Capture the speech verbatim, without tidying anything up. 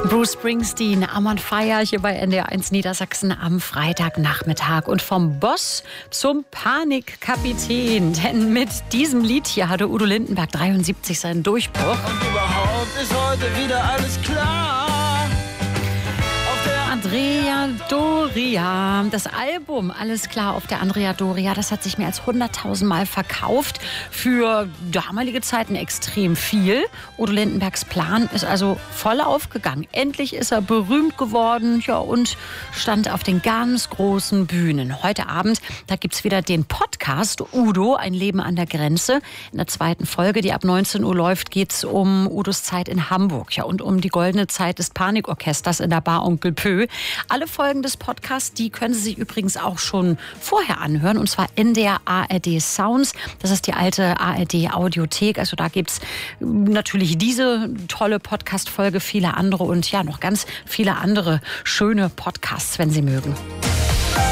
Bruce Springsteen, I'm on fire hier bei N D R eins Niedersachsen am Freitagnachmittag. Und vom Boss zum Panikkapitän. Denn mit diesem Lied hier hatte Udo Lindenberg dreiundsiebzig seinen Durchbruch. Und überhaupt ist heute wieder alles klar. Andrea Doria. Das Album Alles klar auf der Andrea Doria, das hat sich mehr als hunderttausend Mal verkauft. Für damalige Zeiten extrem viel. Udo Lindenbergs Plan ist also voll aufgegangen. Endlich ist er berühmt geworden, ja, und stand auf den ganz großen Bühnen. Heute Abend, da gibt's wieder den Podcast Udo, ein Leben an der Grenze. In der zweiten Folge, die ab neunzehn Uhr läuft, geht's um Udos Zeit in Hamburg, ja, und um die goldene Zeit des Panikorchesters in der Bar Onkel Pö. Alle Folgen des Podcasts, die können Sie sich übrigens auch schon vorher anhören, und zwar in der A R D Sounds. Das ist die alte A R D Audiothek. Also da gibt's natürlich diese tolle Podcast-Folge, viele andere und ja, noch ganz viele andere schöne Podcasts, wenn Sie mögen.